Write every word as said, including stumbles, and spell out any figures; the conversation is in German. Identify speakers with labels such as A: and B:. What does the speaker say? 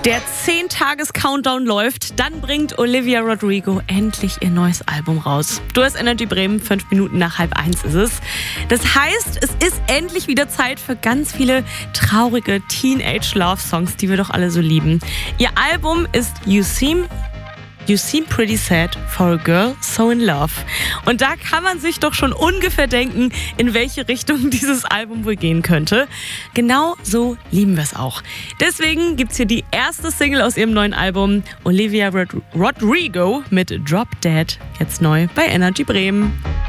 A: Der zehn-Tages-Countdown läuft, dann bringt Olivia Rodrigo endlich ihr neues Album raus. Du hast Energy Bremen, fünf Minuten nach halb eins ist es. Das heißt, es ist endlich wieder Zeit für ganz viele traurige Teenage-Love-Songs, die wir doch alle so lieben. Ihr Album ist You Seem... You Seem Pretty Sad for a Girl So in Love. Und da kann man sich doch schon ungefähr denken, in welche Richtung dieses Album wohl gehen könnte. Genau so lieben wir es auch. Deswegen gibt's hier die erste Single aus ihrem neuen Album, Olivia Rod- Rodrigo mit Drop Dead, jetzt neu bei Energy Bremen.